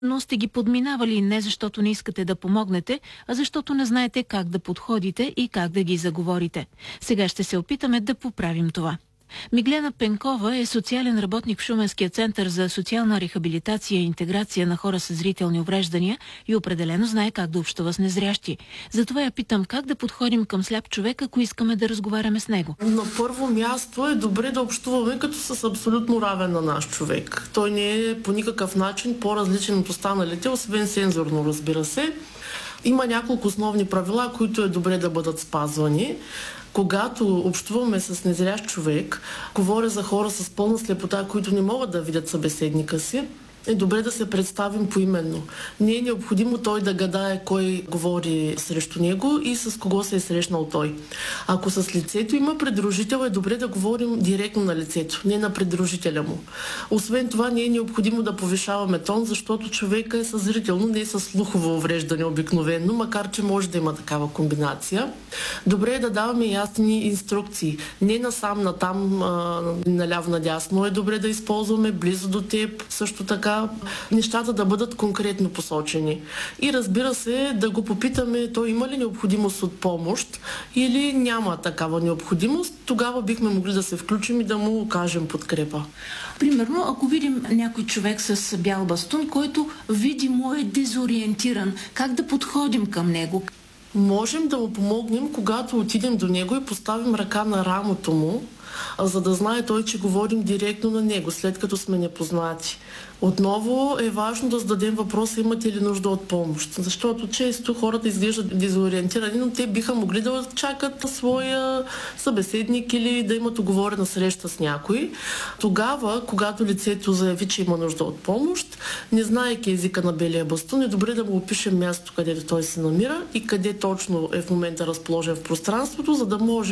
но сте ги подминавали не защото не искате да помогнете, а защото не знаете как да подходите и как да ги заговорите. Сега ще се опитаме да поправим това. Миглена Пенкова е социален работник в Шуменския център за социална рехабилитация и интеграция на хора с зрителни увреждания и определено знае как да общува с незрящи. Затова я питам как да подходим към сляп човек, ако искаме да разговаряме с него. На първо място е добре да общуваме като с абсолютно равен на наш човек. Той не е по никакъв начин по-различен от останалите, освен сензорно, разбира се. Има няколко основни правила, които е добре да бъдат спазвани. Когато общуваме с незрящ човек, говоря за хора с пълна слепота, които не могат да видят събеседника си, е добре да се представим поименно. Не е необходимо той да гадае кой говори срещу него и с кого се е срещнал той. Ако с лицето има придружител, е добре да говорим директно на лицето, не на придружителя му. Освен това, не е необходимо да повишаваме тон, защото човека е със зрително, не е с слухово увреждане обикновено, макар че може да има такава комбинация. Добре е да даваме ясни инструкции. Не насам, натам, наляво, надясно. Е добре да използваме близо до теб, също така нещата да бъдат конкретно посочени. И разбира се, да го попитаме, той има ли необходимост от помощ или няма такава необходимост, тогава бихме могли да се включим и да му окажем подкрепа. Примерно, ако видим някой човек с бял бастун, който видимо е дезориентиран, как да подходим към него? Можем да му помогнем, когато отидем до него и поставим ръка на рамото му, за да знае той, че говорим директно на него, след като сме непознати. Отново е важно да зададем въпроса, имате ли нужда от помощ, защото често хората изглеждат дезориентирани, но те биха могли да чакат своя събеседник или да имат уговорена среща с някой. Тогава, когато лицето заяви, че има нужда от помощ, не знаейки езика на белия бастун, е добре да му опишем място, където той се намира и къде точно е в момента разположен в пространството, за да може